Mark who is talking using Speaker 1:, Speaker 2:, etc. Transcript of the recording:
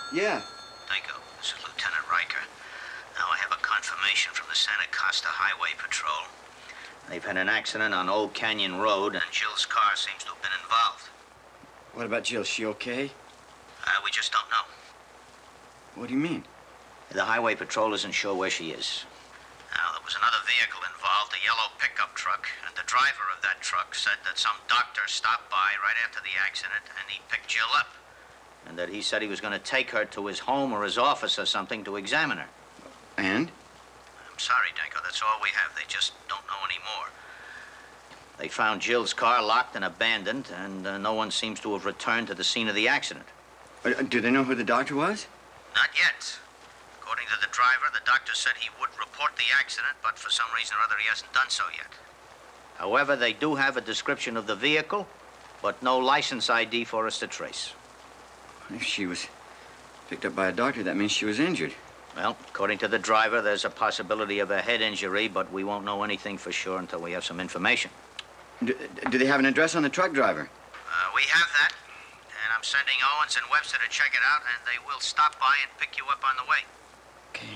Speaker 1: Yeah.
Speaker 2: Danko, this is Lieutenant Riker. Now I have a confirmation from the Santa Costa Highway Patrol. They've had an accident on Old Canyon Road, and Jill's car seems to have been involved.
Speaker 1: What about Jill? Is she okay?
Speaker 2: We just don't know.
Speaker 1: What do you mean?
Speaker 2: The Highway Patrol isn't sure where she is. Now, there was another vehicle involved, a yellow pickup truck, and the driver of that truck said that some doctor stopped by right after the accident, and he picked Jill up. And that he said he was going to take her to his home or his office or something to examine her.
Speaker 1: And?
Speaker 2: I'm sorry, Danko, that's all we have. They just don't know any more. They found Jill's car locked and abandoned, and no one seems to have returned to the scene of the accident.
Speaker 1: Do they know who the doctor was?
Speaker 2: Not yet. According to the driver, the doctor said he would report the accident, but for some reason or other he hasn't done so yet. However, they do have a description of the vehicle, but no license ID for us to trace.
Speaker 1: If she was picked up by a doctor, that means she was injured.
Speaker 2: Well, according to the driver, there's a possibility of a head injury, but we won't know anything for sure until we have some information.
Speaker 1: Do they have an address on the truck driver?
Speaker 2: We have that, and I'm sending Owens and Webster to check it out, and they will stop by and pick you up on the way.